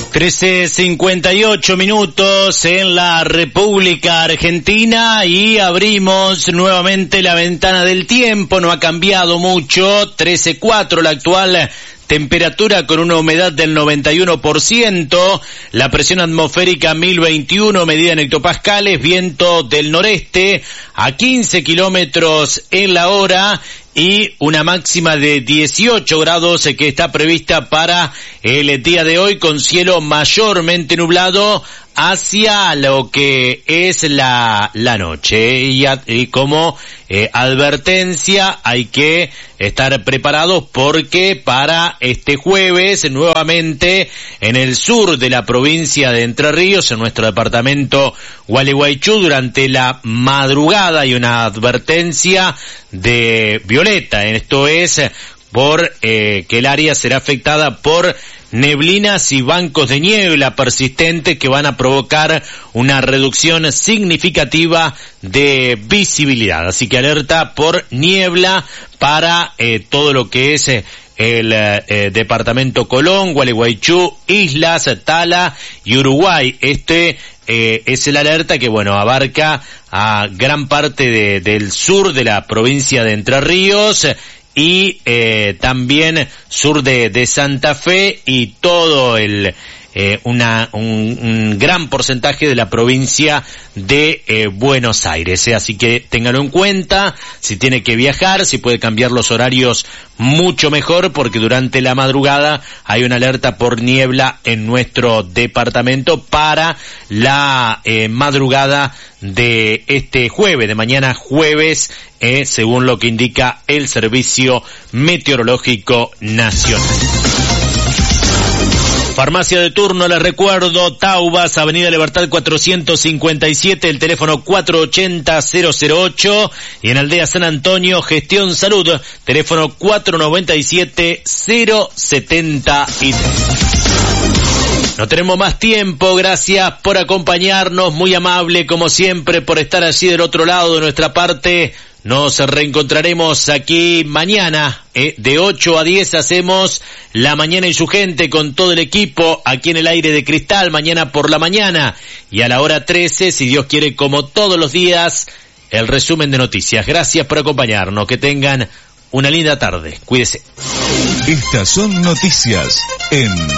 13:58 minutos en la República Argentina y abrimos nuevamente la ventana del tiempo. No ha cambiado mucho, 13:04 la actual temperatura con una humedad del 91%, la presión atmosférica 1021 medida en hectopascales, viento del noreste a 15 kilómetros en la hora y una máxima de 18 grados que está prevista para el día de hoy, con cielo mayormente nublado hacia lo que es la noche. Y como advertencia hay que estar preparados porque para este jueves nuevamente en el sur de la provincia de Entre Ríos, en nuestro departamento Gualeguaychú, durante la madrugada hay una advertencia de violeta. Esto es por que el área será afectada por neblinas y bancos de niebla persistentes que van a provocar una reducción significativa de visibilidad. Así que alerta por niebla para todo lo que es el departamento Colón, Gualeguaychú, Islas, Tala y Uruguay. Es el alerta que, abarca a gran parte del sur de la provincia de Entre Ríos y también sur de Santa Fe y todo un gran porcentaje de la provincia de Buenos Aires. Así que téngalo en cuenta, si tiene que viajar, si puede cambiar los horarios mucho mejor, porque durante la madrugada hay una alerta por niebla en nuestro departamento para la madrugada de este jueves, de mañana jueves, según lo que indica el Servicio Meteorológico Nacional. Farmacia de turno, les recuerdo, Taubas, Avenida Libertad 457, el teléfono 480-008, y en Aldea San Antonio, Gestión Salud, teléfono 497-073. No tenemos más tiempo, gracias por acompañarnos, muy amable como siempre por estar allí del otro lado de nuestra parte. Nos reencontraremos aquí mañana, de 8 a 10 hacemos La Mañana y su gente con todo el equipo aquí en el Aire de Cristal, mañana por la mañana, y a la hora 13, si Dios quiere, como todos los días, el resumen de noticias. Gracias por acompañarnos, que tengan una linda tarde, cuídese. Estas son noticias en